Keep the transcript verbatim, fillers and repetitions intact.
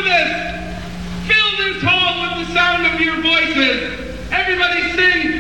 for this. Fill this hall with the sound of your voices. Everybody sing